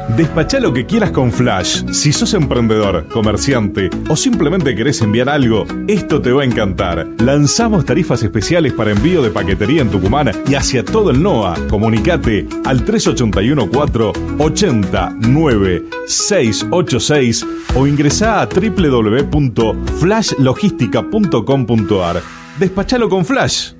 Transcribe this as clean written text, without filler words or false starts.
Despachá lo que quieras con Flash. Si sos emprendedor, comerciante o simplemente querés enviar algo, esto te va a encantar. Lanzamos tarifas especiales para envío de paquetería en Tucumán y hacia todo el NOA. Comunicate al 3814 809-686 o ingresá a www.flashlogistica.com.ar. Despachalo con Flash.